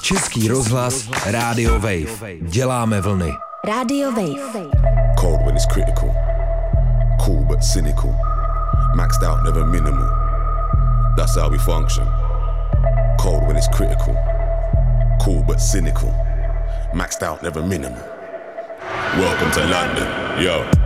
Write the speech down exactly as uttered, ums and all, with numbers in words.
Český rozhlas Radio Wave. Děláme vlny. Radio Wave. Cold when it's critical. Cool but cynical. Maxed out, never minimal. That's how we function. Cold when it's critical. Cool but cynical. Maxed out, never minimal. Welcome to London, yo.